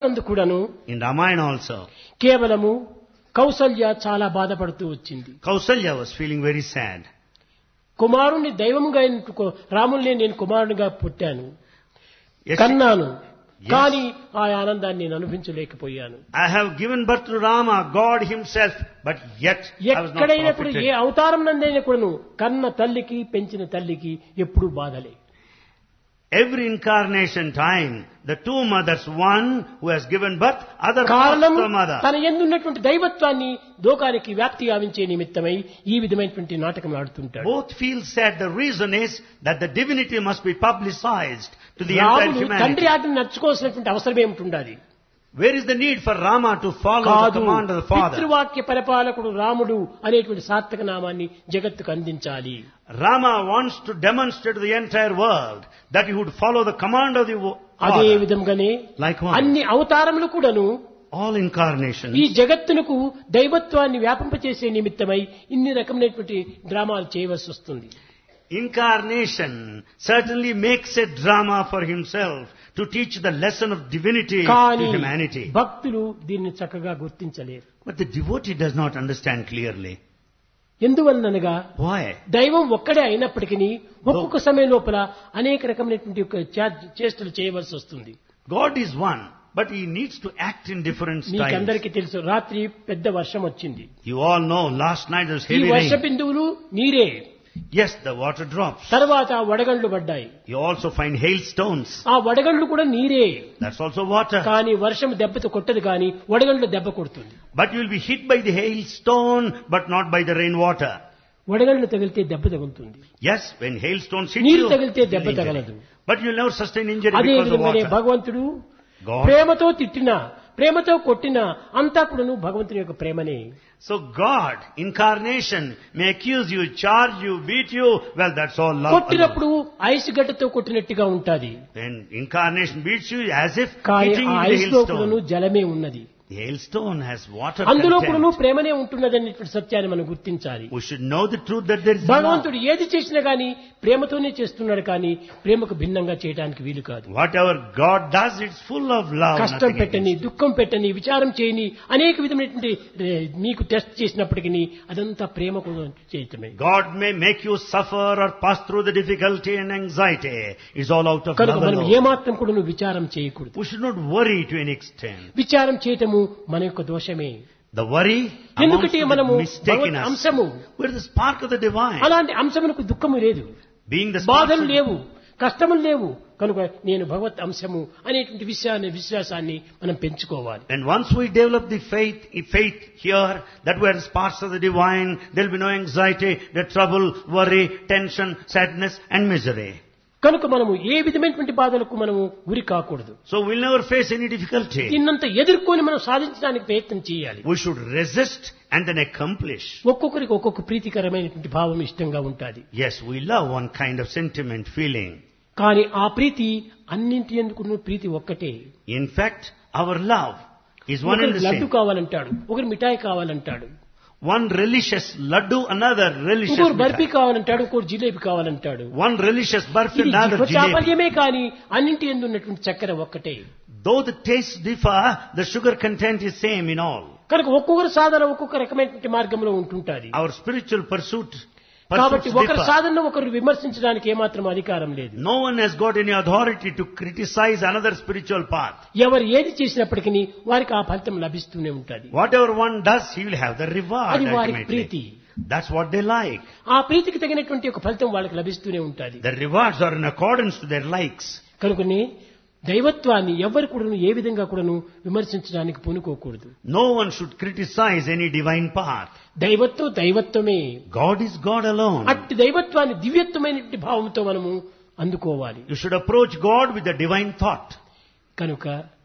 అందు కూడాను In Ramayana also, కేవలము కౌసల్య చాలా బాధపడుతూ వచ్చింది. Kausalya was feeling very sad. కుమారుణ్ణి దైవముగా రాముల్ని నేను కుమారునిగా పుట్టాను, Yes, కన్నాను, Yes. కానీ ఆ ఆనందాన్ని నేను అనుభవించలేకపోయాను. I have given birth to Rama, God himself, but yet I was not ఎక్కడైనప్పుడు A profited. అవతారం నందైనా కూడాను కన్న తల్లికి పెంచిన తల్లికి ఎప్పుడూ బాధలే. Every incarnation time, the two mothers, one who has given birth, other కారణం foster mother. తన యందున్నటువంటి దైవత్వాన్ని లోకానికి వ్యాప్తి గావించే నిమిత్తమై ఈ విధమైనటువంటి నాటకం ఆడుతుంటాడు. Both feel sad. The reason is that the divinity must be publicized to the entire రాముడు humanity. తండ్రి ఆటను నడుచుకోవాల్సినటువంటి అవసరం ఏమిటి ఉండాలి? Where is the need for Rama to follow the కాదు, command of the father? పితృవాక్య పరిపాలకుడు రాముడు అనేటువంటి సార్థక నామాన్ని జగత్తుకు అందించాలి. Rama wants to demonstrate to the entire world that he would follow the command of the అదే father. విధంగానే Likewise, అన్ని అవతారములు కూడాను all incarnations, ఈ జగత్తునకు దైవత్వాన్ని వ్యాపింపచేసే నిమిత్తమై ఇన్ని రకమైనటువంటి డ్రామాలు చేయవలసి వస్తుంది. incarnation certainly makes a drama for himself to teach the lesson of divinity to కానీ humanity. భక్తులు దీన్ని చక్కగా గుర్తించలేరు. But the devotee does not understand clearly. ఎందువలనగా Why? దైవం ఒక్కడే అయినప్పటికీ ఒక్కొక్క సమయం లోపల అనేక రకమైనటువంటి చేష్టలు చేయవలసి వస్తుంది. God is one, but he needs to act in different styles. మీకందరికీ తెలుసు, రాత్రి పెద్ద వర్షం వచ్చింది. You all know last night there was ఈ heavy వర్ష rain. బిందువులు నీరే. Yes, the water drops. తర్వాత వడగండ్లు పడ్డాయి. You also find hailstones. ఆ వడగండ్లు కూడా నీరే. That's also water. కానీ వర్షం దెబ్బతో కొట్టదు, కానీ వడగండ్లు దెబ్బ కొడుతుంది. But you will be hit by the hailstone, but not by the rainwater. వడగండ్లు తగిలితే దెబ్బ తగులుతుంది, Yes, when hailstones hit నీరు you, తగిలితే you'll దెబ్బ injure. తగలదు. But you'll never sustain injury అదే because of విధంగానే water. భగవంతుడు God. ప్రేమతో తిట్టినా ప్రేమతో కొట్టినా అంతా కూడాను భగవంతుని యొక్క ప్రేమనే. So God, incarnation, may accuse you, charge you, beat you. Well, that's all love. alone. కొట్టినప్పుడు ఐస్ గడ్డతో కొట్టినట్టుగా ఉంటాది, When incarnation beats you as if కానీ hitting ఆ the ఐస్ లో కూడాను hailstone. జలమే ఉన్నది, The hailstone has water అందులో కూడాను content. ప్రేమనే ఉంటున్నది అనేటువంటి సత్యాన్ని మనం గుర్తించాలి. We should know the truth that there is love. భగవంతుడు ఏది చేసినా గానీ ప్రేమతోనే చేస్తున్నాడు, కానీ ప్రేమకు భిన్నంగా చేయడానికి వీలు కాదు. Whatever God does, it's full of love. కష్టం nothing పెట్టని, against. దుఃఖం పెట్టని, విచారం చేయని, అనేక విధమైనటువంటి మీకు టెస్ట్ చేసినప్పటికీ అదంతా ప్రేమ కోసం చేయటమే. God may make you suffer or pass through the difficulty and anxiety. It's all out of కనుక love మనం alone. ఏమాత్రం కూడా నువ్వు విచారం చేయకూడదు. We should not worry to any extent. విచారం చేయటము మన యొక్క దోషమే. The worry amounts ఎందుకంటే to మనము the mistake in Bhagwat us. అంశము, We're the spark of the divine. అలాంటి అంశమునకు దుఃఖము లేదు, Being the spark బాధలు of the లేవు, కష్టములు లేవు. కనుక నేను భగవత్ అంశము అనేటువంటి విశ్వాసాన్ని మనం పెంచుకోవాలి. And once we develop the faith here that we are the sparks of the divine, there will be no anxiety, no trouble, worry, tension, sadness and misery. కనుక మనము ఏ విధమైనటువంటి బాధలకు మనము గురి కాకూడదు. So we'll never face any difficulty. దీన్నంతా ఎదుర్కొని మనం సాధించడానికి ప్రయత్నం చేయాలి. We should resist and then accomplish. ఒక్కొక్కరికి ఒక్కొక్క ప్రీతికరమైనటువంటి భావం ఇష్టంగా ఉంటుంది. Yes, we love one kind of sentiment, feeling. కానీ ఆ ప్రీతి అన్నింటి ఎందుకు ప్రీతి ఒక్కటే. In fact, our love is one and ఒకరికి the లడ్డు same. కావాలంటాడు, ఒకరు మిఠాయి కావాలంటాడు, One relishes laddu, another relishes ఇంకోరు బర్ఫీ mithai. కావాలంటాడు, ఇంకోరు జిలేబీ కావాలంటాడు. One relishes burfi, ఇది another jalebi. చాపల్యమే కానీ అన్నింటి యందు ఉన్నటువంటి చక్కెర ఒక్కటే. Though the tastes differ, the sugar content is same in all. కనుక ఒక్కొక్కరు సాధన ఒక్కొక్క రకమైనటువంటి మార్గంలో ఉంటుంటాది. Our spiritual pursuits కాబట్టి ఒకరి differ. సాధనను ఒకరు విమర్శించడానికి ఏమాత్రం అధికారం లేదు. No one has got any authority to criticize another spiritual path. ఎవరు ఏది చేసినప్పటికీ వారికి ఆ ఫలితం లభిస్తూనే ఉంటుంది. Whatever one does, he will have the reward అది వారికి ప్రీతి. ultimately. That's what they like. ఆ ప్రీతికి తగినటువంటి ఒక ఫలితం వాళ్ళకి లభిస్తూనే ఉంటుంది. The rewards are in accordance to their likes. కనుకనే దైవత్వాన్ని ఎవరు కూడాను ఏ విధంగా కూడాను విమర్శించడానికి పూనుకోకూడదు. No one should criticize any divine path. దైవత్వం దైవత్వమే. God is God alone. అట్టి దైవత్వాన్ని దివ్యత్వమైనటువంటి భావంతో మనము అందుకోవాలి. You should approach God with a divine thought. కనుక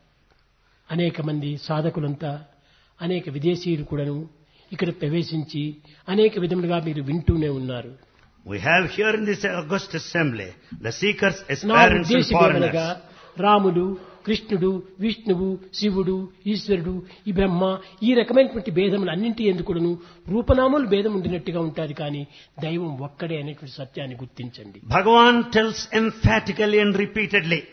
అనేక మంది సాధకులంతా అనేక విదేశీయులు కూడాను ఇక్కడ ప్రవేశించి అనేక విధములుగా మీరు వింటూనే ఉన్నారు. We have here in this august assembly the seekers, నా aspirants and ఉద్దేశం ఏమనగా foreigners. రాముడు, కృష్ణుడు, విష్ణువు, శివుడు, ఈశ్వరుడు, ఈ బ్రహ్మ, ఈ రకమైనటువంటి భేదములు అన్నింటి ఎందుకును రూపనామములు భేదం ఉండినట్టుగా ఉంటుంది, కానీ దైవం ఒక్కడే అనేటువంటి సత్యాన్ని గుర్తించండి. Bhagavan tells emphatically and repeatedly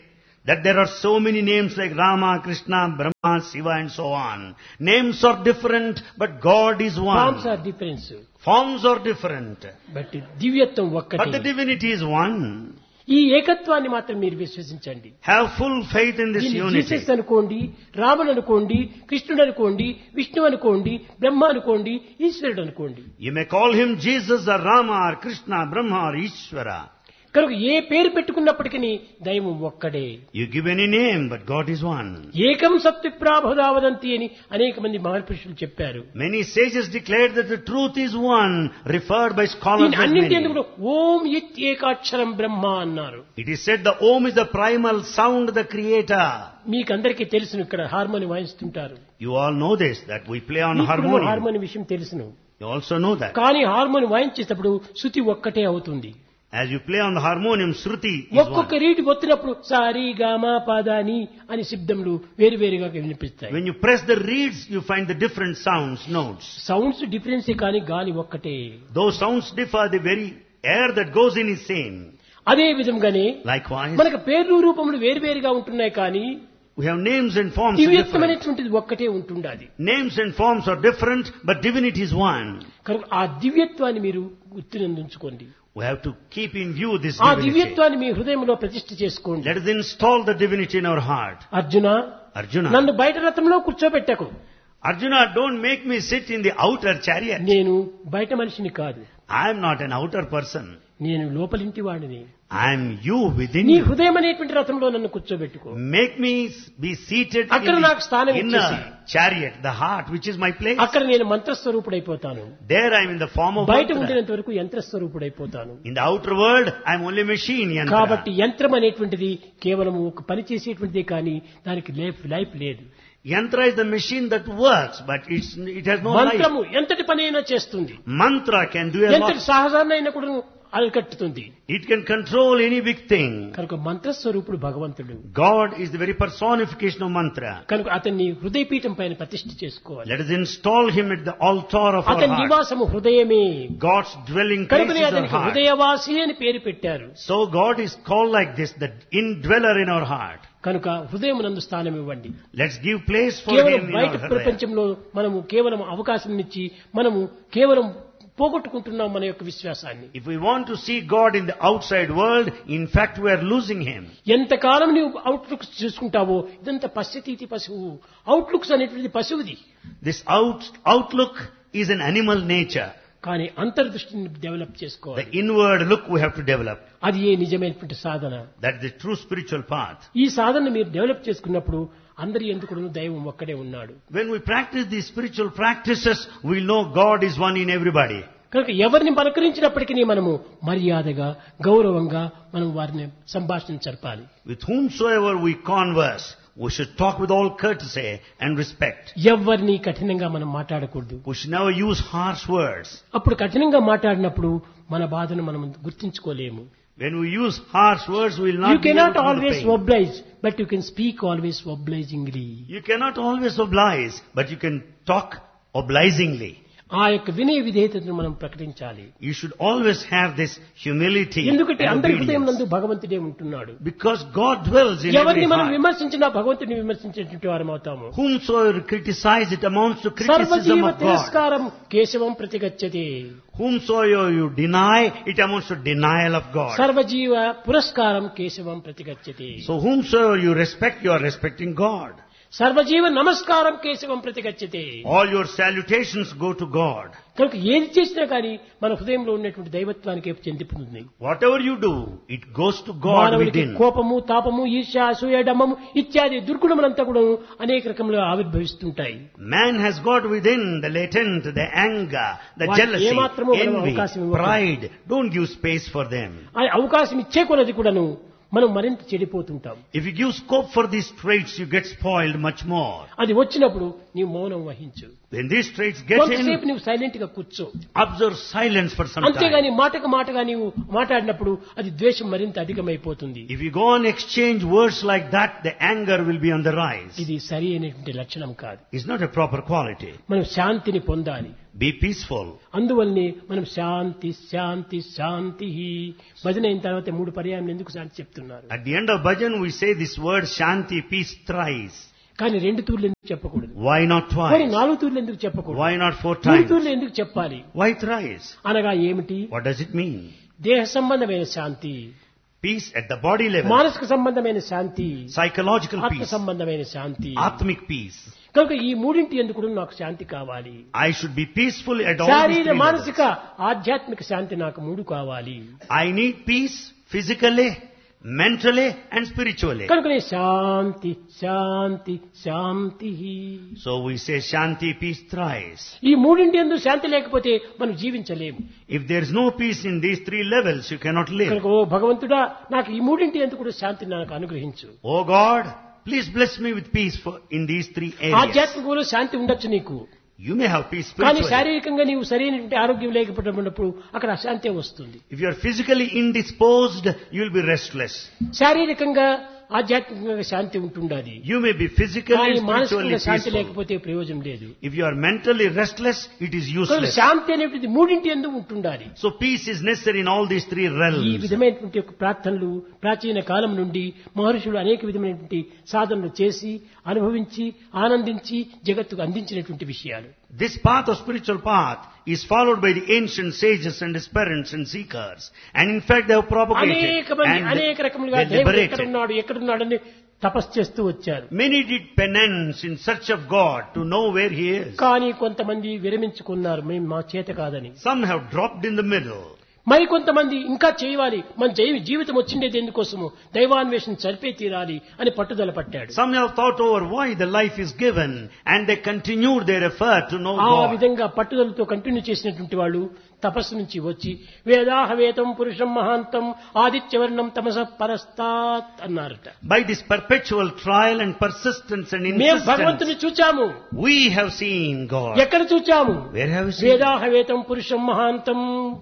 That there are so many names like Rama, Krishna, Brahma, Shiva and so on. Names are different, but God is forms one. Are difference, Forms are different, but దివ్యత్వం but ఒక్కటే. the divinity is one. ఈ ఏకత్వాన్ని మాత్రం మీరు విశ్వసించండి. Have full faith in this దీన్ని unity. Jesus అనుకోండి, రాముడు అనుకోండి, కృష్ణుడు అనుకోండి, విష్ణువు అనుకోండి, బ్రహ్మ అనుకోండి, ఈశ్వరుడు అనుకోండి. You may call him Jesus or Rama or Krishna, Brahma or Ishvara. కనుక ఏ పేరు పెట్టుకున్నప్పటికీ దైవం ఒక్కడే. You give any name, but God is one. ఏకం సత్విప్రాభుదావదంతి అని అనేక మంది మహర్షులు చెప్పారు. Many sages declared that the truth is one, referred by scholars దీని as అన్నింటి ఎందుకు many. ఓం ఇత్ ఏకాక్షరం బ్రహ్మ అన్నారు. It is said the Om is the primal sound, the creator. మీకందరికీ తెలుసును, ఇక్కడ harmony వాయిస్తుంటారు. You all know this, that we play on మీకు harmonium. Harmony విషయం తెలుసును. You also know that. కానీ హార్మోని వాయించేటప్పుడు శృతి ఒక్కటే అవుతుంది. As you play on the harmonium, Shruti is ఒక్కొక్క one. రీతి ఒత్తినప్పుడు సారీ గామా పాదాని అని శబ్దములు వేరువేరుగా వినిపిస్తాయి. When you press the reeds, you find the different sounds, notes. Sounds డిఫరెన్సే కానీ గాలి ఒక్కటే. Those sounds differ, the very air that goes in is same. అదే విధంగానే Likewise, మనకు పేర్లు రూపములు వేరువేరుగా ఉంటున్నాయి కానీ we have names and forms are different. దివ్యత్వమైనటువంటిది ఒక్కటే ఉంటుండాలి. Names and forms are different, but divinity is one. కనుక ఆ దివ్యత్వాన్ని మీరు గుర్తునందుంచుకోండి. We have to keep in view this ఆ divinity. దివ్యత్వాన్ని మీ హృదయంలో ప్రతిష్ఠ చేసుకోండి. Let us install the divinity in our heart. Arjuna, Arjuna, నన్ను బయట రథంలో కూర్చోబెట్టకు. Arjuna, don't make me sit in the outer chariot. నేను బయట మనిషిని కాదు, I am not an outer person. నేను లోపలింటి వాడిని. I am you within నీ you. హృదయం అనేటువంటి రథంలో నన్ను కూర్చోబెట్టుకో. Make me be seated అక్కడ in నాకు స్థానం the ఇచ్చేసి. inner chariot, the heart, which is my place. అక్కడ నేను మంత్రస్వరూపుడైపోతాను. There I am in the form of బయట mantra. ఉండినంత వరకు యంత్రస్వరూపుడైపోతాను. In the outer world, I am only machine, yantra. కాబట్టి యంత్రం అనేటువంటిది కేవలం ఒక పని చేసేటువంటిదే కానీ దానికి లైఫ్ లేదు. Yantra is the machine that works, but it has no life. మంత్రము ఎంతటి పని అయినా చేస్తుంది. Mantra can do a ఎంతటి lot. సహజాన్ని అయినా కూడా అరికట్టుతుంది. It can control any big thing. కనుక మంత్రస్వరూపుడు భగవంతుడు. God is the very personification of mantra. కనుక అతన్ని హృదయపీఠం పైన ప్రతిష్ఠ చేసుకోవాలి. Let us install him at the altar of our అతని heart. నివాసము హృదయమే. God's dwelling place కనుకనే is our అతనికి heart. హృదయవాసి అని పేరు పెట్టారు. So God is called like this, the indweller in our heart. కనుక హృదయం నందు స్థానం ఇవ్వండి. Let's give place for కేవలం him in బయట our heart. ప్రపంచంలో మనము కేవలం అవకాశం ఇచ్చి మనము కేవలం పోగొట్టుకుంటున్నాం మన యొక్క విశ్వాసాన్ని. If we want to see God in the outside world, in fact we are losing him. ఎంతకాలం నీవు అవుట్లుక్స్ చూసుకుంటావో ఇదంతా పశ్యతీతి పశువు. అవుట్లుక్స్ అనేటువంటిది పశువుది. This outlook is an animal nature. కానీ అంతర్దృష్టిని డెవలప్ The చేసుకోవాలి. inward look we have to develop. అది ఏ నిజమైనటువంటి సాధన. That's the true spiritual path. ఈ సాధన మీరు డెవలప్ చేసుకున్నప్పుడు అందరి ఎందుకు దైవం ఒక్కడే ఉన్నాడు. When we practice these spiritual practices, we know God is one in everybody. కనుక ఎవరిని పలకరించినప్పటికీ మనము మర్యాదగా గౌరవంగా మనం వారిని సంభాషణ జరపాలి. With whomsoever we converse, we should talk with all courtesy and respect. ఎవరిని కఠినంగా మనం మాట్లాడకూడదు. We should never use harsh words. అప్పుడు కఠినంగా మాట్లాడినప్పుడు మన బాధను మనం గుర్తించుకోలేము. When we use harsh words, we will not You be able cannot to feel the always pain. oblige, but you can speak always obligingly. You cannot always oblige, but you can talk obligingly. ఆ యొక్క వినయ విధేయతను మనం ప్రకటించాలి. You should always have this humility ఎందుకంటే and అందరి హృదయం obedience. నందు భగవంతుడే ఉంటున్నాడు. Because God dwells in every ఎవరిని మనం heart. విమర్శించినా భగవంతుని విమర్శించేటువంటి వారం అవుతాము. Whomsoever criticize, it amounts to criticism సర్వజీవ of God. తిరస్కారం కేశవం ప్రతిగచ్చతి. Whomsoever you deny, it amounts to denial of God. సర్వజీవ పురస్కారం కేశవం ప్రతిగచ్చతి. So whomsoever you respect, you are respecting God. సర్వజీవ నమస్కారం కేశవం ప్రతిగచ్చతి. All your salutations go to God. కనుక ఏది చేసినా కానీ మన హృదయంలో ఉన్నటువంటి దైవత్వానికి చెందిపోతుంది. Whatever you do, it goes to God మానవునికి within. కోపము, తాపము, ఈర్ష్య, అసూయ, డమ్మము ఇత్యాది దుర్గుణములంతా కూడా అనేక రకములుగా ఆవిర్భవిస్తుంటాయి. Man has got within the latent, the anger, the వాటికి jealousy, ఏమాత్రమూ మనం envy, అవకాశం ఇవ్వకూడదు. pride. Don't give space for them. ఆ అవకాశం ఇచ్చే కొలది కూడాను మనం మరింత చెడిపోతుంటాం. If you give scope for these traits, you get spoiled much more. అది వచ్చినప్పుడు నీవు మౌనం వహించు. When these traits get కొంతసేపు in, నీవు సైలెంట్ గా కూర్చో. observe silence for some అంతేగాని time. మాటగా నీవు మాట్లాడినప్పుడు అది ద్వేషం మరింత అధికమైపోతుంది. If you go on exchange words like that, the anger will be on the rise. ఇది సరి అయినటువంటి లక్షణం కాదు. It's not a proper quality. మనం శాంతిని పొందాలి. Be peaceful. అందువల్లనే మనం శాంతి శాంతి శాంతి భజన అయిన తర్వాత 3 పర్యాయం ఎందుకు శాంతి చెప్తున్నారు? At the end of bhajan we say this word Shanti, peace thrice. కానీ 2 తూర్లు ఎందుకు చెప్పకూడదు? Why not మరి twice? 4 తూర్లు ఎందుకు చెప్పకూడదు? Why not 4 3 times? తూర్లు ఎందుకు చెప్పాలి? Why thrice? అనగా ఏమిటి? What does it mean? దేహ సంబంధమైన శాంతి, Peace at the body level. మానసిక సంబంధమైన శాంతి, Psychological ఆత్మ peace. సంబంధమైన శాంతి. Atmic peace. కనుక ఈ మూడింటి ఎందుకు నాకు శాంతి కావాలి. I should be peaceful at all these శారీర 3 మానసిక levels. ఆధ్యాత్మిక శాంతి నాకు 3 కావాలి. I need peace physically, mentally and spiritually. కనుకనే శాంతి శాంతి శాంతి. So we say Shanti, peace thrice. ఈ మూడింటి యందు శాంతి లేకపోతే మనం జీవించలేము. If there is no peace in these 3 levels, you cannot live. కనుక ఓ భగవంతుడా నాకు ఈ మూడింటి యందు కూడా శాంతిని నాకు అనుగ్రహించు. Oh God, please bless me with peace in these 3 areas. ఆధ్యాత్మికంలో శాంతి ఉండొచ్చు నీకు, You may have peace కానీ spiritually. శారీరకంగా నీవు సరైనటువంటి ఆరోగ్యం లేకపోయినప్పుడు అక్కడ అశాంతి వస్తుంది. If you are physically indisposed, you will be restless. శారీరకంగా ఆధ్యాత్మికంగా శాంతి ఉంటుండాలి, You may be physically కానీ and మానసికంగా spiritually శాంతి peaceful. లేకపోతే ప్రయోజనం లేదు. If you are mentally restless, it is కనుక useless. శాంతి అనేటువంటిది మూడింటి యందు ఉంటుండాలి. So peace is necessary in all these 3 ఈ realms. విధమైనటువంటి యొక్క ప్రార్థనలు ప్రాచీన కాలం నుండి మహర్షులు అనేక విధమైనటువంటి సాధనలు చేసి అనుభవించి ఆనందించి జగత్తుకు అందించినటువంటి విషయాలు. This path of spiritual path is followed by the ancient sages and aspirants and seekers. And in fact they have propagated అనేక మంది and అనేక రకములుగా they దేవుడు liberated. ఎక్కడున్నాడని తపస్సు చేస్తూ వచ్చారు. Many did penance in search of God to know where He is. కానీ కొంతమంది విరమించుకున్నారు, మేము మా చేత కాదని. Some have dropped in the middle. మరి కొంతమంది ఇంకా చేయాలి, మన జీవితం వచ్చిండేది ఎందుకోసము, దైవాన్వేషణ చరిపే తీరాలి అని పట్టుదల పట్టాడు. Some have thought over why the life is given and they continued their effort to know ఆ God. విధంగా పట్టుదలతో కంటిన్యూ చేసినటువంటి వాళ్ళు తపస్సు నుంచి వచ్చి వేదాహవేతం పురుషం మహాంతం ఆదిత్యవర్ణం తమస పరస్తాత్ అన్నారట. By this perpetual trial and persistence and మేము insistence, భగవంతుని చూచాము. we have seen God. ఎక్కడ చూచాము? Where have we seen? వేదాహవేతం పురుషం మహాంతం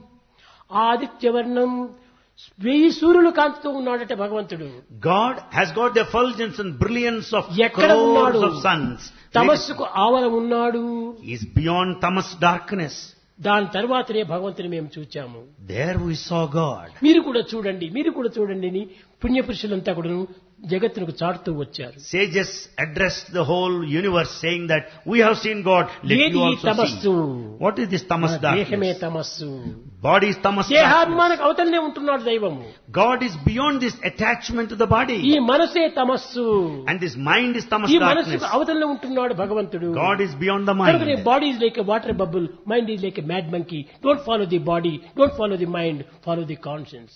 ఆదిత్యవర్ణం 1000 సూర్యులు కాంతితో ఉన్నాడట భగవంతుడు. God has got the effulgence and brilliance of ఎక్కడ crores ఉన్నాడు? of suns. తమస్సుకు ఆవల ఉన్నాడు. He is beyond tamas darkness. దాని తర్వాతనే భగవంతుని మేము చూచాము. There we saw God. మీరు కూడా చూడండి అని పుణ్యపురుషులంతా కూడా జగత్తుకు చాటుతూ వచ్చారు. Sages addressed the whole universe saying that we have seen God. Let ఏది you ఈ also తమస్సు? see. What is this tamas దేహమే darkness? తమస్సు. Body is tamas darkness. దేహాభిమానకు అవతలనే ఉంటున్నాడు దైవము. God is beyond this attachment to the ఈ body. మనసే తమస్సు. And this mind is tamas ఈ darkness. మనసుకు అవతలనే ఉంటున్నాడు భగవంతుడు. God is beyond the కనుకనే mind. Body is like a water bubble, mind is like a mad monkey. Don't follow the body, don't follow the mind, follow the conscience.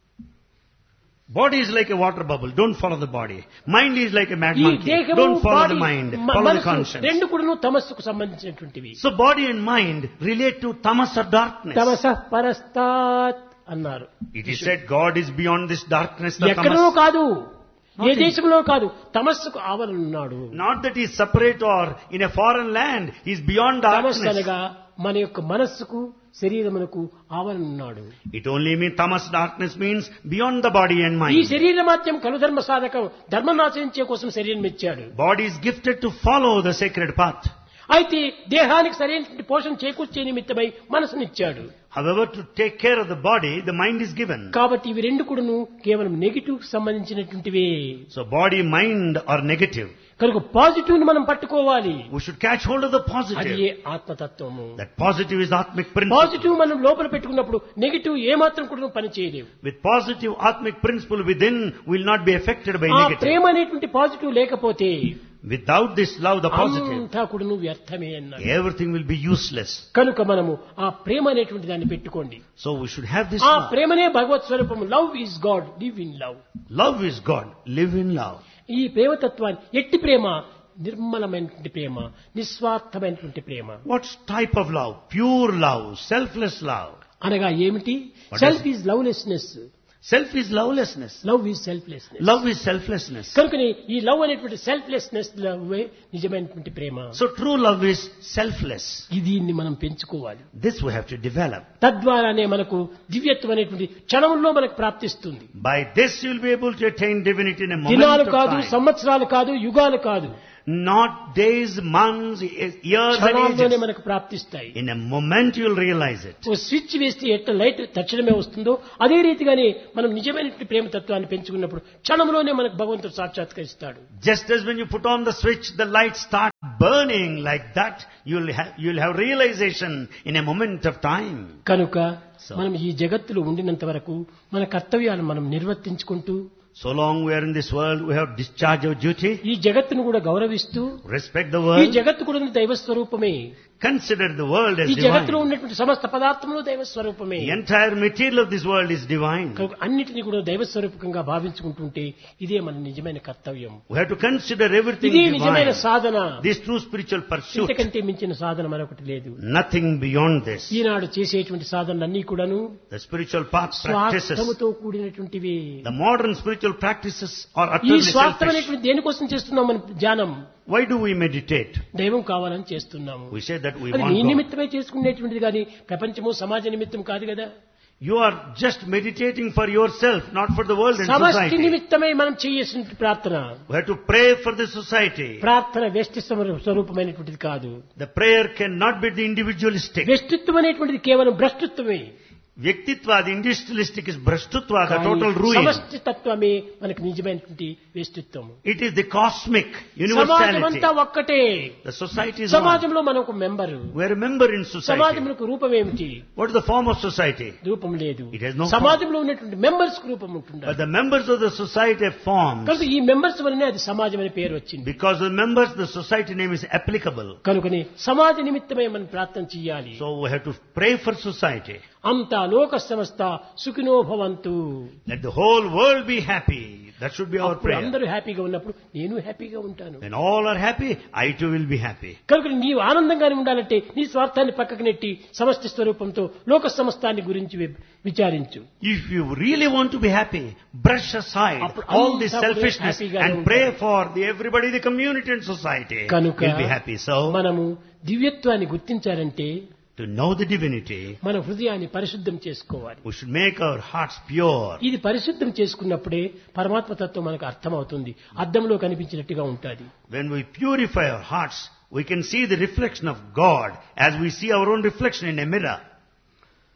Body is like a water bubble. Don't follow the body. Mind is like a mad ఈ monkey. దేహము Don't follow body the mind. Follow the మనసు conscience. రెండు కూడా తమస్సుకు సంబంధించినటువంటివి. So body and mind relate to tamas or darkness. తమస పరస్తాత్ అన్నారు. It is said God is beyond this darkness, the ఎక్కడో tamas. కాదు, Not A in- దేశంలో కాదు, తమస్సుకు ఆవలనున్నాడు. Not that he is separate or in a foreign land. He is beyond తమస్సు darkness. అనగా మన యొక్క మనస్సుకు శరీరమునకు ఆవలనున్నాడు. It only means tamas darkness means beyond the body and ఈ mind. శరీర మాత్యం కలుధర్మ సాధకం, ధర్మం ఆచరించే కోసం శరీరం ఇచ్చాడు. Body is gifted to follow the sacred path. అయితే దేహానికి సరైనటువంటి పోషణ చేకూర్చే నిమిత్తమై మనసునిచ్చాడు. However, to take care of the body, the mind is given. కాబట్టి ఇవి రెండు కూడాను కేవలం negative సంబంధించినటువంటివే. So body, mind are negative. కనుక పాజిటివ్ ని మనం పట్టుకోవాలి. We should catch hold of the అది positive. A ఆత్మతత్వము. That positive is Atmic principle. Positive మనం లోపల పెట్టుకున్నప్పుడు నెగిటివ్ ఏమాత్రం కూడా పని చేయలేవు. With positive Atmic principle within, will not be affected by ఆ negative. ప్రేమ అనేటువంటి పాజిటివ్ లేకపోతే Without this love, the positive, అంతా కూడాను వ్యర్థమే అన్నారు. everything will be useless. కనుక మనము ఆ ప్రేమ అనేటువంటి దాన్ని పెట్టుకోండి. So we should have this ఆ love. ప్రేమనే భగవత్ స్వరూపము. Love is God, live in love. Love is God. Live in love. ఈ ప్రేమతత్వాన్ని ఎట్టి ప్రేమ, నిర్మలమైనటువంటి ప్రేమ, నిస్వార్థమైనటువంటి ప్రేమ. What type of love? Pure love, selfless love. అనగా ఏమిటి? What self is is lovelessness, Self is lovelessness. Love is selflessness. Love is selflessness. కనుకనే ఈ love అనేటువంటి selflessness లవ్వే నిజమైనటువంటి ప్రేమ. So true love is selfless. దీన్ని మనం పెంచుకోవాలి. This we have to develop. తద్వారానే మనకు దివ్యత్వం అనేటువంటి క్షణంలో మనకు ప్రాప్తిస్తుంది. By this you will be able to attain divinity in a moment దినాలు of కాదు, time. సంవత్సరాలు కాదు, యుగాలు కాదు. Not days, months, years and క్షణాల్లోనే ages. మనకు ప్రాప్తిస్తాయి. In a moment you will realize it. Oh switch వేస్తే ఎట్లా లైట్ తక్షణమే వస్తుందో అదే రీతిగానే మనం నిజమైనటువంటి ప్రేమ తత్వాన్ని పెంచుకున్నప్పుడు క్షణంలోనే మనకు భగవంతుడు సాక్షాత్కరిస్తాడు. Just as when you put on the switch, the light starts burning like that, you'll have realization in a moment of time. కనుక మనం ఈ జగత్తులో ఉండినంత వరకు మన కర్తవ్యాలను మనం నిర్వర్తించుకుంటూ So long we are in this world, we have discharge our duty, ఈ జగత్తును కూడా గౌరవిస్తూ respect the ఈ world, జగత్తు కూడా దైవ స్వరూపమే. consider the world as ఈ జగత్తులో divine. ఉన్నటువంటి సమస్త పదార్థములు దైవ స్వరూపమే. The entire material of this world is divine. కనుక అన్నిటినీ కూడా దైవ స్వరూపకంగా భావించుకుంటుంటే ఇదే మన నిజమైన కర్తవ్యం. We have to consider everything ఇది నిజమైన divine. Sadhana. This true spiritual pursuit, ఇంతకంటే మించిన సాధన మరొకటి లేదు. nothing beyond this. ఈనాడు చేసేటువంటి సాధనలన్నీ కూడాను The spiritual path practices, స్వార్థముతో కూడినటువంటివి. the modern spiritual practices are ఈ utterly selfish. స్వార్థమైనటువంటి దేనికోసం చేస్తున్నాం మనం ధ్యానం? Why do we meditate? దైవం కావాలని చేస్తున్నాము. We say that we అది want నీ God. నిమిత్తమే చేసుకునేటువంటిది కానీ ప్రపంచము సమాజ నిమిత్తం కాదు కదా. You are just meditating for yourself, not for the world and సమష్టి society. నిమిత్తమై మనం చేయాల్సిన ప్రార్థన. We have to pray for the society. ప్రార్థన వ్యష్టి స్వరూపమైనటువంటిది కాదు. The prayer cannot be the individualistic. వ్యష్టిత్వం అనేటువంటిది కేవలం భ్రష్టత్వమే. Vyaktitva, the individualistic is brashtutva, the కానీ total ruin. సమష్టి తత్వమే మనకు నిజమైనటువంటి వ్యష్టిత్వం. It is the cosmic సమాజం universality. అంతా ఒక్కటే. The society is one. సమాజంలో మనం ఒక member. We are a member in society. సమాజంలో రూపం ఏమిటి? What is the form of society? రూపం లేదు. It has no సమాజంలో ఉన్నటువంటి మెంబర్స్ కు రూపం ఉంటుంది. But the members of the society have forms. కనుక ఈ మెంబర్స్ వల్లనే అది సమాజం అనే పేరు వచ్చింది. Because the members, the society name is applicable. కనుకనే సమాజ నిమిత్తమై మనం ప్రార్థన చేయాలి. So we have to pray for society. అంతా లోక సమస్త సుఖినో భవంతు. Let the whole world be happy. That should be our అప్పుడు prayer. అందరూ హ్యాపీగా ఉన్నప్పుడు నేను హ్యాపీగా ఉంటాను. When all are happy, I too will be happy. కనుక నీవు ఆనందంగానే ఉండాలంటే నీ స్వార్థాన్ని పక్కకు నెట్టి సమష్టి స్వరూపంతో లోక సమస్తాన్ని గురించి విచారించు. If you really want to be happy, brush aside అప్పుడు all this అంతా selfishness హ్యాపీగానే and pray for everybody, the community and society. కనుక Will be happy. So, మనము దివ్యత్వాన్ని గుర్తించాలంటే to know the divinity, మన హృదయాన్ని పరిశుద్ధం చేసుకోవాలి. we should make our hearts pure. ఇది పరిశుద్ధం చేసుకున్నప్పుడే పరమాత్మ తత్వం మనకు అర్థమవుతుంది. అద్దంలో కనిపించినట్టుగా ఉంటుంది. When we purify our hearts, we can see the reflection of God as we see our own reflection in a mirror.